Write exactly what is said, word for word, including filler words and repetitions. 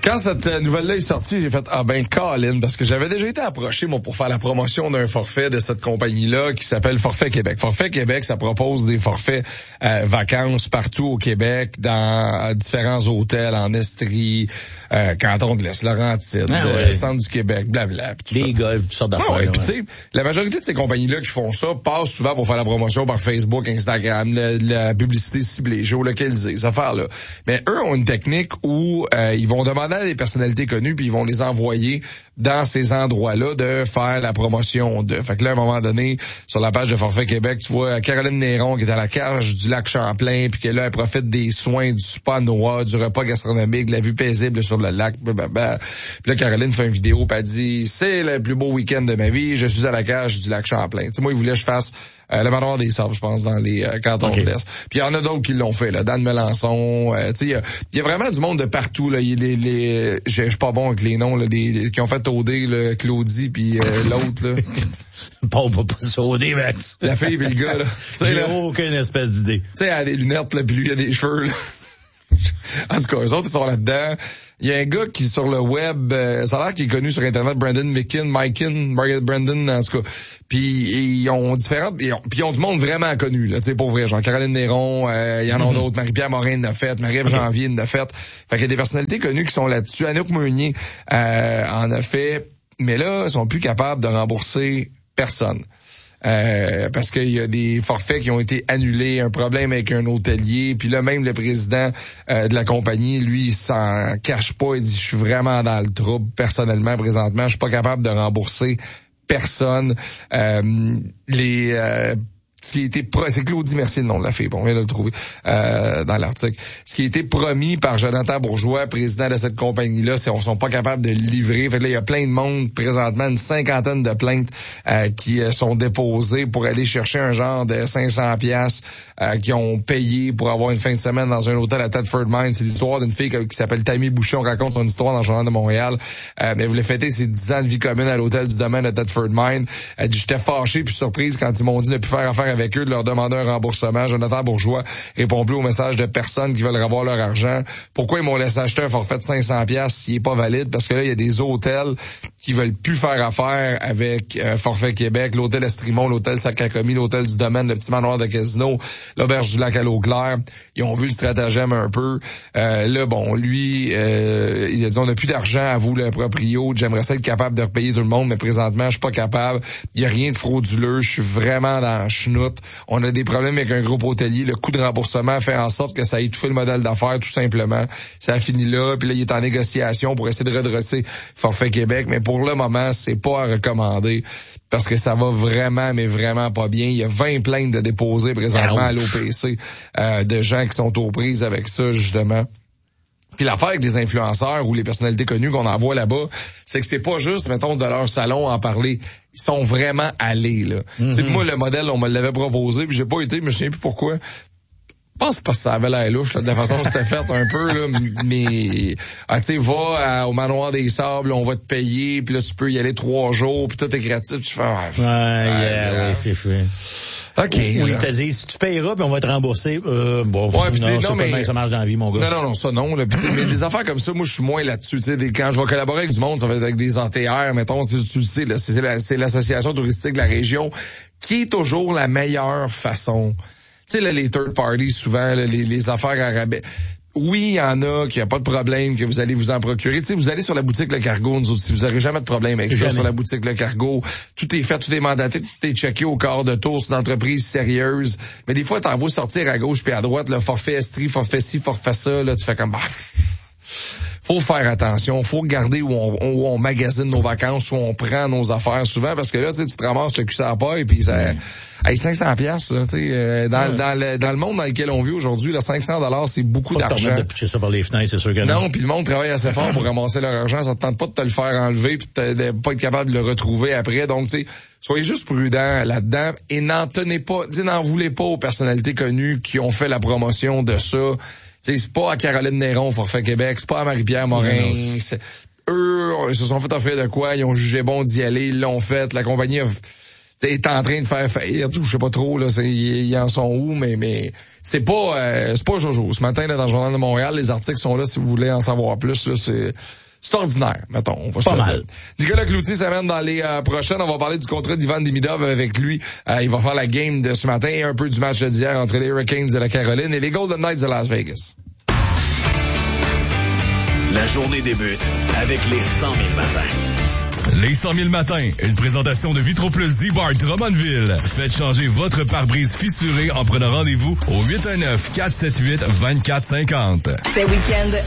Quand cette nouvelle-là est sortie, j'ai fait, ah ben, Colin, parce que j'avais déjà été approché, moi, pour faire la promotion d'un forfait de cette compagnie-là qui s'appelle Forfait Québec. Forfait Québec, ça propose des forfaits euh, vacances partout au Québec, dans euh, différents hôtels, en Estrie, euh, canton de l'Est, Laurentide, ah, ouais. euh, centre du Québec, blablabla. Des gars, toutes sortes d'affaires. Ah, ouais, puis tu sais, la majorité de ces compagnies-là qui font ça passent souvent pour faire la promotion par Facebook, Instagram, la, la publicité ciblée, géolocalisée, ces affaires-là. Mais eux ont une technique où euh, ils vont demander à des personnalités connues puis ils vont les envoyer dans ces endroits-là de faire la promotion de. Fait que là, à un moment donné, sur la page de Forfait Québec, tu vois Caroline Néron qui est à la cage du lac Champlain puis que là, elle profite des soins du spa Noah, du repas gastronomique, de la vue paisible sur le lac. Blablabla. Puis là, Caroline fait une vidéo puis elle dit, c'est le plus beau week-end de ma vie, je suis à la cage du lac Champlain. Tu sais, moi, il voulait que je fasse Euh, le manoir des Sables, je pense, dans les euh, cantons okay. de l'Est. Puis il y en a d'autres qui l'ont fait, là. Dan Melançon, euh, tu sais, il y, y a vraiment du monde de partout, là. Il les, les, je suis pas bon avec les noms, là, des, qui ont fait O D, là, Claudie, puis euh, l'autre, là. Bon, on va pas se O D, Max. La fille puis le gars, là. J'ai là, aucune espèce d'idée. Tu sais, elle a des lunettes, là, puis lui, il a des cheveux, là. En tout cas, eux autres, ils sont là-dedans. Il y a un gars qui, sur le web, euh, ça a l'air qu'il est connu sur Internet, Brandon Micken, Miken, Margaret Brandon, en tout cas. Puis ils ont différentes, puis ils, ils ont du monde vraiment connu, là, tu sais, pour vrai. Genre Caroline Néron, euh, il y en a mm-hmm. d'autres, Marie-Pierre Morin l'a fait, Marie-Ève okay. Janvier l'a fait. Fait qu'il y a des personnalités connues qui sont là-dessus. Anouk Meunier euh, en a fait, mais là, ils sont plus capables de rembourser personne. Euh, parce qu'il y a des forfaits qui ont été annulés, un problème avec un hôtelier, puis là même le président euh, de la compagnie, lui, il s'en cache pas, il dit je suis vraiment dans le trouble personnellement présentement, je suis pas capable de rembourser personne. Euh, les euh, ce qui a été pro- c'est Claudie Mercier le nom de la fille, bon, on vient de le trouver euh, dans l'article. Ce qui a été promis par Jonathan Bourgeois, président de cette compagnie-là, c'est qu'on sont pas capables de le livrer. Fait que là, il y a plein de monde présentement, une cinquantaine de plaintes euh, qui euh, sont déposées pour aller chercher un genre de cinq cents piastres euh, qui ont payé pour avoir une fin de semaine dans un hôtel à Thetford Mines. C'est l'histoire d'une fille qui s'appelle Tammy Boucher. On raconte son histoire dans le Journal de Montréal. Euh, mais elle voulait fêter ses dix ans de vie commune à l'hôtel du domaine de Thetford Mines. Elle dit, j'étais fâché puis surprise quand ils m'ont dit de plus faire affaire avec eux, de leur demander un remboursement. Jonathan Bourgeois répond plus au message de personnes qui veulent avoir leur argent. Pourquoi ils m'ont laissé acheter un forfait de cinq cents piastres s'il est pas valide? Parce que là, il y a des hôtels qui veulent plus faire affaire avec euh, Forfait Québec, l'hôtel Estrimont, l'hôtel Sacacomie, l'hôtel du Domaine, le petit manoir de Casino, l'auberge du lac à l'Eau-Claire. Ils ont vu le stratagème un peu. Euh, là, bon, lui, euh, il a dit, on n'a plus d'argent à vous, le proprio. J'aimerais ça être capable de repayer tout le monde, mais présentement, je suis pas capable. Il y a rien de frauduleux. Je suis vraiment dans la chenoute. On a des problèmes avec un groupe hôtelier. Le coût de remboursement fait en sorte que ça a étouffé le modèle d'affaires, tout simplement. Ça a fini là, puis là, il est en négociation pour essayer de redresser Forfait Québec. Mais pour le moment, c'est pas à recommander parce que ça va vraiment, mais vraiment pas bien. Il y a vingt plaintes de déposées présentement à l'O P C euh, de gens qui sont aux prises avec ça, justement. Puis l'affaire avec les influenceurs ou les personnalités connues qu'on envoie là-bas, c'est que c'est pas juste, mettons, de leur salon en parler. Ils sont vraiment allés, là. Mm-hmm. Tu sais, moi, le modèle, on me l'avait proposé, puis j'ai pas été, mais je sais plus pourquoi. Je pense pas que ça avait l'air louche, là, de la façon dont c'était fait un peu, là, mais, ah, tu sais, va à, au manoir des Sables, on va te payer, puis là, tu peux y aller trois jours, puis tout est gratuit, tu fais, ah, ouais, yeah, ouais, c'est fait. OK. Ou ils te disent, tu payeras, puis on va te rembourser. Euh, bon, ouais, pis non, non, c'est mais... pas bien que ça marche dans la vie, mon gars. Non, non, non, ça, non, là. Pis, mais des affaires comme ça, moi, je suis moins là-dessus, tu sais, quand je vais collaborer avec du monde, ça va être avec des A T R, mettons, tu le sais, là, c'est, la, c'est l'association touristique de la région, qui est toujours la meilleure façon. Tu sais, là, les third parties, souvent, là, les, les affaires à rabais. Oui, il y en a, qu'il n'y a pas de problème, que vous allez vous en procurer. Tu sais, vous allez sur la boutique Le Cargo, nous autres, si vous n'aurez jamais de problème avec jamais. Ça, sur la boutique Le Cargo, tout est fait, tout est mandaté, tout est checké au quart de tour, c'est une entreprise sérieuse. Mais des fois, t'en vas sortir à gauche puis à droite, le forfait Estrie, forfait ci, forfait ça, là, tu fais comme, bah, faut faire attention, faut regarder où on, où on magasine nos vacances, où on prend nos affaires souvent, parce que là, tu te ramasses le cul sur la paille, puis ça, hey, cinq cents piastres, tu sais, euh, dans, ouais. dans, le, dans le monde dans lequel on vit aujourd'hui, là, cinq cents dollars, c'est beaucoup pas d'argent. Pas de pitcher ça par les fenêtres, c'est sûr que non. Non, puis le monde travaille assez fort pour ramasser leur argent, ça te tente pas de te le faire enlever, puis de pas être capable de le retrouver après, donc tu sais, soyez juste prudents là-dedans, et n'en tenez pas, dis, n'en voulez pas aux personnalités connues qui ont fait la promotion de ça. T'sais, c'est pas à Caroline Néron, Forfait Québec, c'est pas à Marie-Pierre Morin. C'est, eux, ils se sont fait offrir de quoi, ils ont jugé bon d'y aller, ils l'ont fait. La compagnie a, est en train de faire faillite, ou je sais pas trop, là, c'est, ils en sont où, mais, mais, c'est pas, euh, c'est pas Jojo. Ce matin, là, dans le Journal de Montréal, les articles sont là si vous voulez en savoir plus, là, c'est, c'est ordinaire, mettons, on va se pas mal. dire. Nicolas Cloutier s'amène dans les euh, prochaines, on va parler du contrat d'Ivan Demidov avec lui. Euh, il va faire la game de ce matin et un peu du match d'hier entre les Hurricanes de la Caroline et les Golden Knights de Las Vegas. La journée débute avec les cent mille matins. Les cent mille matins, une présentation de Vitroplus Z-Bar Drummondville. Faites changer votre pare-brise fissuré en prenant rendez-vous au huit un neuf, quatre sept huit, deux quatre cinq zéro. Ce week-end,